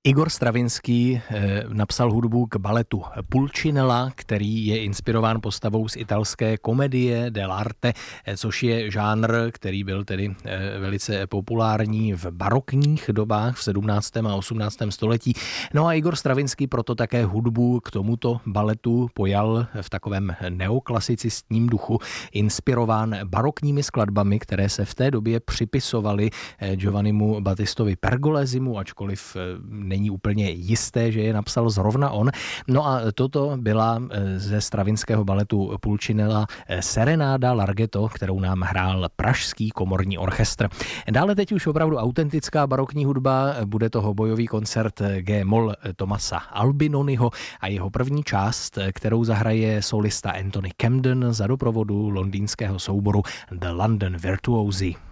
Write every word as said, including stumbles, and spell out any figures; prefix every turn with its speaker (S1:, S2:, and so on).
S1: Igor Stravinský napsal hudbu k baletu Pulcinella, který je inspirován postavou z italské komedie dell'arte, což je žánr, který byl tedy velice populární v barokních dobách v sedmnáctém a osmnáctém století. No a Igor Stravinský proto také hudbu k tomuto baletu pojal v takovém neoklasicistním duchu, inspirován barokními skladbami, které se v té době připisovaly Giovannimu Battistovi Pergolesimu, ačkoliv není úplně jisté, že je napsal zrovna on. No a toto byla ze stravinského baletu Pulcinella Serenáda Larghetto, kterou nám hrál Pražský komorní orchestr. Dále teď už opravdu autentická barokní hudba, bude to hobojový koncert G-moll Thomase Albinoniho a jeho první část, kterou zahraje solista Anthony Camden za doprovodu londýnského souboru The London Virtuosi.